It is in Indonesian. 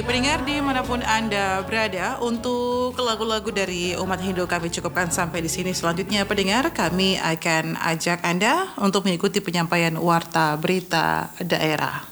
Baik, pendengar dimanapun Anda berada, untuk lagu-lagu dari umat Hindu kami cukupkan sampai di sini. Selanjutnya, pendengar, kami akan ajak Anda untuk mengikuti penyampaian warta berita daerah.